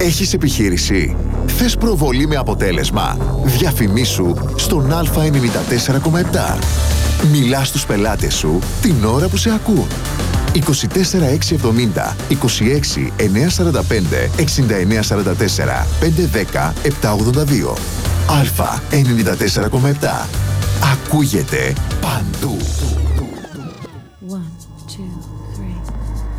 Έχεις επιχείρηση? Θες προβολή με αποτέλεσμα? Διαφημίσου στον Α94,7. Μιλά στους πελάτες σου την ώρα που σε ακούν. 24670 26 945 6944 510 782. Α94,7. Ακούγεται παντού.